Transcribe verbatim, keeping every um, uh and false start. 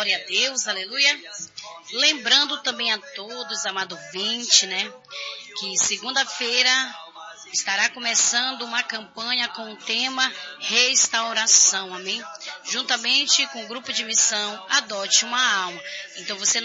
glória a Deus, aleluia. Lembrando também a todos, amado vinte, né, que segunda-feira estará começando uma campanha com o tema restauração, amém? Juntamente com o grupo de missão Adote uma Alma. Então você